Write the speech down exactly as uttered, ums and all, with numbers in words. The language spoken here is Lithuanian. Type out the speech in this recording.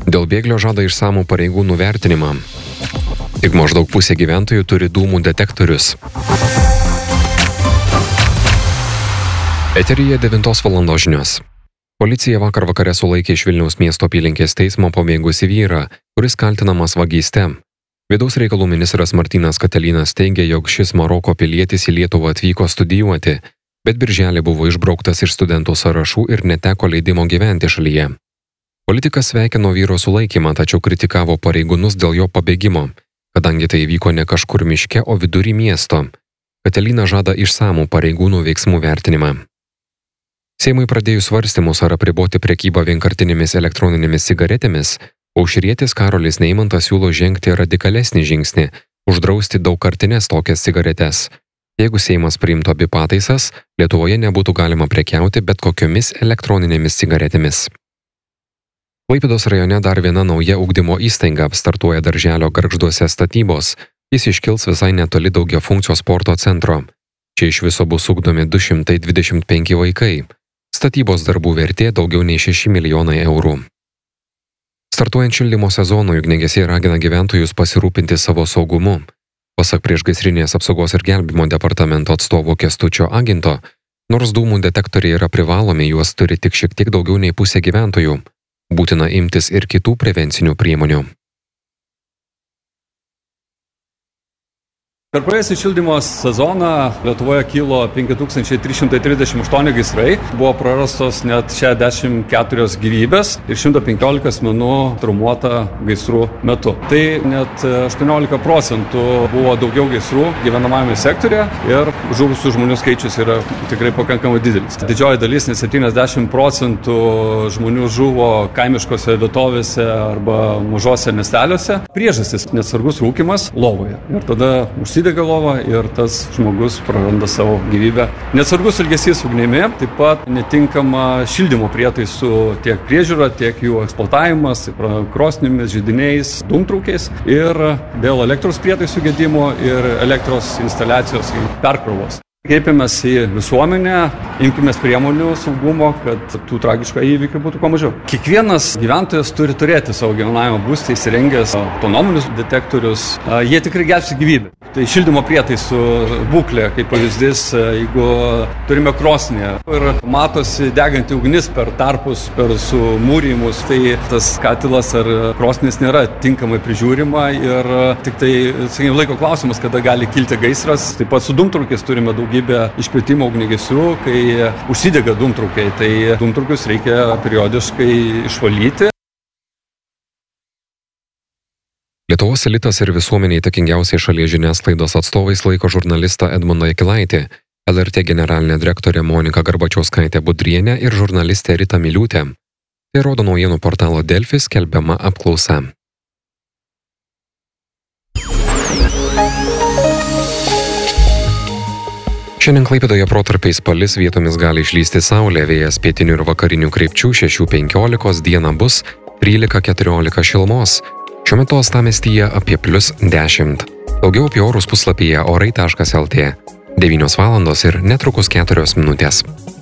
Dėl bėglio žada išsamų pareigūnų vertinimą. Tik maždaug pusė gyventojų turi dūmų detektorius. Eteryje devintos valandos žinios. Policija vakar vakare sulaikė iš Vilniaus miesto apylinkės teismo pabėgusį vyrą, kuris kaltinamas vagyste. Vidaus reikalų ministras Martynas Katelynas teigė, jog šis Maroko pilietis į Lietuvą atvyko studijuoti, bet birželį buvo išbrauktas iš studentų sąrašų ir neteko leidimo gyventi šalyje. Politikas sveikino vyro sulaikymą, tačiau kritikavo pareigūnus dėl jo pabėgimo, kadangi tai įvyko ne kažkur miške, o vidury miesto. Katelynas žada išsamų pareigūnų veiksmų vertinimą. Seimui pradėjus svarstymus, ar apriboti prekybą vienkartinėmis elektroninėmis cigaretėmis, aušrietis Karolis Neimantas siūlo žengti radikalesnį žingsnį – uždrausti daugkartines tokias cigaretes. Jeigu Seimas priimtų abi pataisas, Lietuvoje nebūtų galima prekiauti bet kokiomis elektroninėmis cigaretėmis. Klaipėdos rajone dar viena nauja ugdymo įstaiga startuoja darželio Gargžduose statybos. Jis iškils visai netoli daugiafunkcio sporto centro. Čia iš viso bus ugdomi du šimtai dvidešimt penki vaikai. Statybos darbų vertė daugiau nei šeši milijonai eurų. Startuojant šildymo sezonui, ugniagesiai ragina gyventojus pasirūpinti savo saugumu. Pasak priešgaisrinės apsaugos ir gelbėjimo departamento atstovo Kęstučio Aginto, nors dūmų detektoriai yra privalomi, juos turi tik šiek tiek daugiau nei pusė gyventojų. Būtina imtis ir kitų prevencinių priemonių. Per praėjusį šildymo sezoną Lietuvoje kilo penki tūkstančiai trys šimtai trisdešimt aštuoni gaisrai, buvo prarastos net šešiasdešimt keturios gyvybės ir šimtas penkiolika asmenų traumuota gaisrų metu. Tai net aštuoniolika procentų buvo daugiau gaisrų gyvenamajame sektorėje ir žuvusių žmonių skaičius yra tikrai pakankamai didelis. Didžioji dalis, net septyniasdešimt procentų žmonių žuvo kaimiškose vietovėse arba mažose miesteliuose. Priežastis – neatsargus rūkymas lovoje. Ir tada užsidega lova ir tas žmogus praranda savo gyvybę. Neatsargus elgesys ugnimi, taip pat netinkama šildymo prietaisų tiek priežiūra, tiek jų eksploatavimas, krosnimis, židiniais, dūmtraukiais ir dėl elektros prietaisų gedimo ir elektros instaliacijos perkrovos. Kreipiamės į visuomenę, imkimės priemonių saugumo, kad tų tragiškų įvykių būtų kuo mažiau. Kiekvienas gyventojas turi turėti savo gyvenamą būstą įsirengęs autonominius detektorius. Jie tikrai gelbsti gyvybę. Tai šildymo prietaisų būklė, kaip pavyzdys, jeigu turime krosnį ir matosi deganti ugnis per tarpus, per sumūrijimus, tai tas katilas ar krosnis nėra tinkamai prižiūrima ir tik tai, sakykime, laiko klausimas, kada gali kilti gaisras. Taip pat su dūmtraukiais turime daugybę iškvietimo ugniagesių, kai užsidega dūmtraukiai, tai dūmtraukius reikia periodiškai išvalyti. Lietuvos elitas ir visuomeniai įtakingiausiai šalies žiniasklaidos atstovais laiko žurnalistą Edmundą Jakilaitį, L R T generalinė direktorė Monika Garbačiauskaitė Budrienė ir žurnalistė Rita Miliūtė. Tai rodo naujienų portalo Delfi skelbiama apklausa. Šiandien Klaipėdoje protarpiais palis, vietomis gali išlysti saulė, vėjas pietinių ir vakarinių krypčių šeši penkiolika, dieną bus trylika keturiolika šilumos. Šiuo metu uostamiestyje apie plius dešimt. Daugiau apie orus puslapyje orai taškas lt. devynios valandos ir netrukus keturios minutės.